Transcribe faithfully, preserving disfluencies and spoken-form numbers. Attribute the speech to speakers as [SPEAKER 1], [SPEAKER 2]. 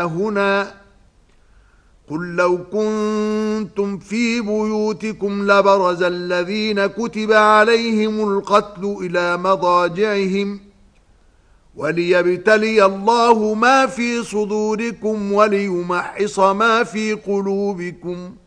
[SPEAKER 1] هاهنا قل لو كنتم في بيوتكم لبرز الذين كتب عليهم القتل إلى مضاجعهم وليبتلي الله ما في صدوركم وليمحص ما في قلوبكم